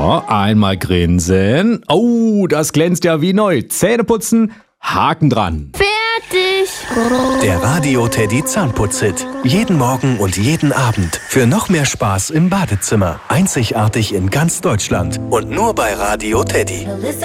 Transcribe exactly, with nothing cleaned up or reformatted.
So, einmal grinsen. Oh, das glänzt ja wie neu. Zähne putzen, Haken dran. Fertig. Der Radio Teddy Zahnputz-Hit. Jeden Morgen und jeden Abend. Für noch mehr Spaß im Badezimmer. Einzigartig in ganz Deutschland. Und nur bei Radio Teddy.